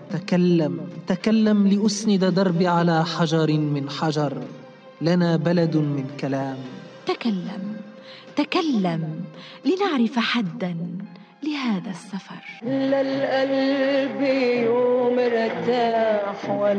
تكلم تكلم لأسند دربي على حجر من حجر، لنا بلد من كلام. تكلم تكلم لنعرف حداً لهذا السفر. لا القلب يوم ارتاح